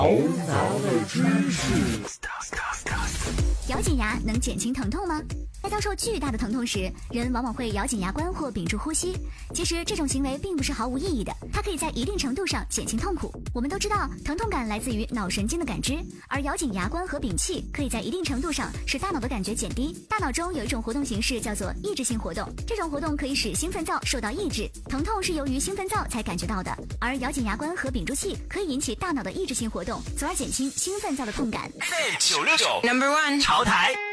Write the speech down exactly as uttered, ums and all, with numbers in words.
咬紧牙能减轻疼痛吗？在遭受巨大的疼痛时，人往往会咬紧牙关或屏住呼吸。其实这种行为并不是毫无意义的，它可以在一定程度上减轻痛苦。我们都知道，疼痛感来自于脑神经的感知，而咬紧牙关和屏气可以在一定程度上使大脑的感觉减低。大脑中有一种活动形式叫做抑制性活动，这种活动可以使兴奋灶受到抑制，疼痛是由于兴奋灶才感觉到的。而咬紧牙关和屏住气可以引起大脑的抑制性活动，从而减轻兴奋灶的痛感。 九六九 Number One 潮台。